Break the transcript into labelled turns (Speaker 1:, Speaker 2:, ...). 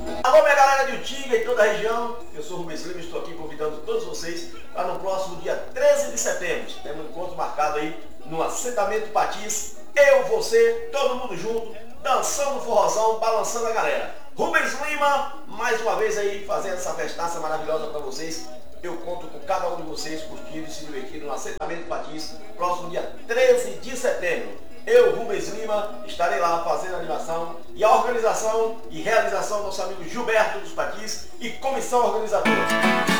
Speaker 1: Alô, minha galera de Utinga e toda a região, eu sou o Rubens Lima e estou aqui convidando todos vocês para no próximo dia 13 de setembro. Temos um encontro marcado aí no assentamento Patins, eu, você, todo mundo junto, dançando forrozão, balançando a galera. Rubens Lima, mais uma vez aí fazendo essa festaça maravilhosa para vocês. Eu conto com cada um de vocês curtindo e se divertindo no assentamento Patins, próximo dia 13 de setembro. Eu, Rubens Lima, estarei lá fazendo a animação e a organização e realização do nosso amigo Gilberto dos Patins e comissão organizadora.